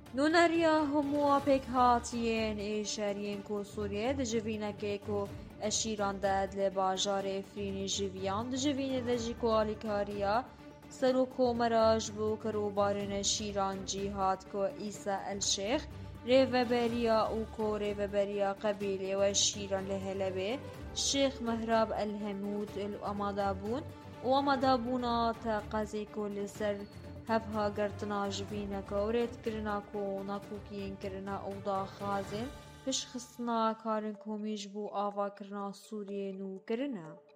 نونریا همو پک هاتیین ایشارین کو سوریه دجوینه که کو اشیران داد لباجار افرینی جویان دجوینه دجی کو آلیکاریا سرو کو مراج بو کرو بارن شیران جهاد کو عیسی الشیخ ریوبریا او کو ریوبریا قبیله و شیران لهلبه شیخ مهراب الهمود الامادابون و امادابونا تا قضی کل سر هفها گرتنا جبینا کورت کرنا کو ناکوکین کرنا اودا خازن پش خصنا کارن کومیج بو آوا کرنا سوریه نو کرنا